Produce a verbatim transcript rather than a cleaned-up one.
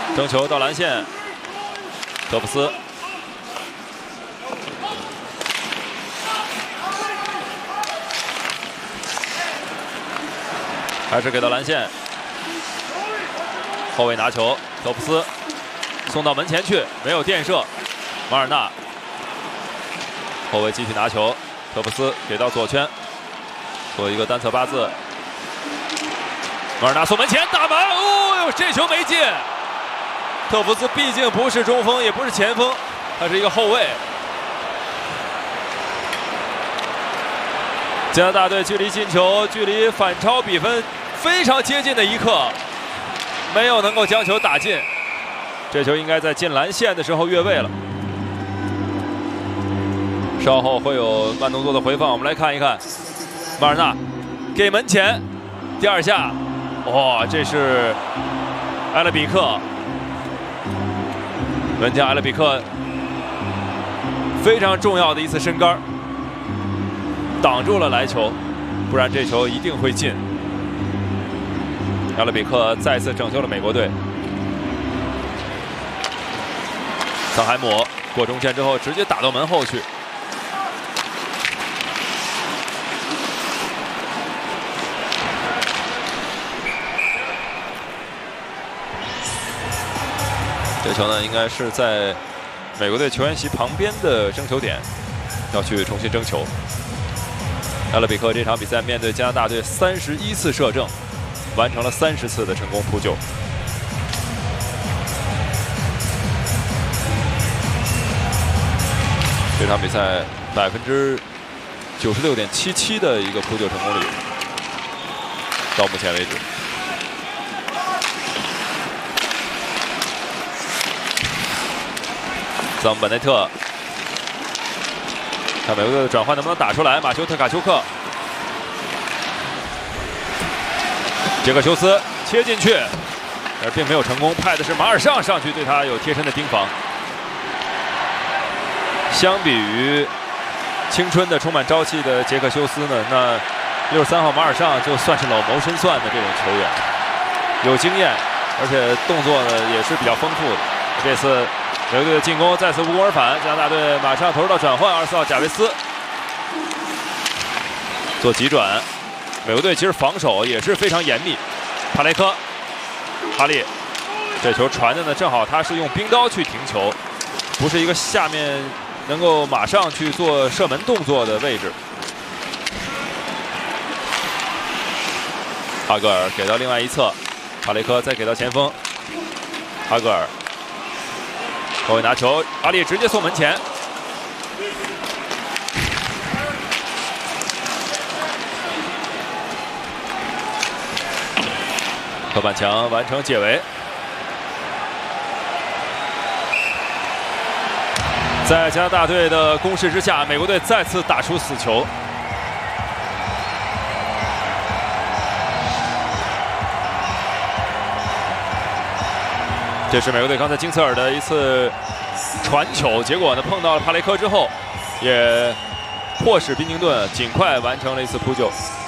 争球到篮线，德普斯。 还是给到篮线，后卫拿球，德普斯送到门前去，没有垫射，马尔纳，后卫继续拿球，德普斯给到左圈，做一个单侧八字，马尔纳送门前打门，哦呦，这球没进。特福斯毕竟不是中锋，也不是前锋，他是一个后卫。加拿大队距离进球、距离反超比分非常接近的一刻，没有能够将球打进。这球应该在进篮线的时候越位了。稍后会有慢动作的回放，我们来看一看。马尔纳给门前，第二下，哇，这是埃勒比克，门将埃勒比克非常重要的一次伸杆。 挡住了来球，不然这球一定会进。埃勒比克再次拯救了美国队。桑海姆过中线之后，直接打到门后去。这球呢，应该是在美国队球员席旁边的争球点，要去重新争球。 埃勒比克这场比赛面对加拿大队三十一次射正，完成了三十次的成功扑救。这场比赛百分之九十六点七七的一个扑救成功率，到目前为止。桑本内特。 看美国队的转换能不能打出来？马修特卡丘克，杰克休斯切进去，而并没有成功，派的是马尔尚上去对他有贴身的盯防。相比于青春的充满朝气的杰克休斯呢，那六十三号马尔尚就算是老谋深算的这种球员，有经验，而且动作呢也是比较丰富的。这次。 美国队的进攻再次无功而返，加拿大队马上投入到转换。二十四号贾维斯做急转，美国队其实防守也是非常严密。帕雷科、哈利，这球传的呢，正好他是用冰刀去停球，不是一个下面能够马上去做射门动作的位置。哈格尔给到另外一侧，帕雷科再给到前锋，哈格尔。 后卫拿球，阿里直接送门前。柯板强完成解围。在加拿大队的攻势之下，美国队再次打出死球。这是美国队刚才金策尔的一次传球，结果呢碰到了帕雷科之后，也迫使宾宁顿尽快完成了一次扑救。